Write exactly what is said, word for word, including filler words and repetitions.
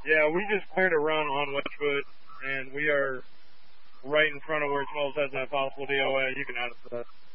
Yeah, we just cleared a run on Wedgewood, and we are right in front of where Smalls has that possible D O A. You can add it to that.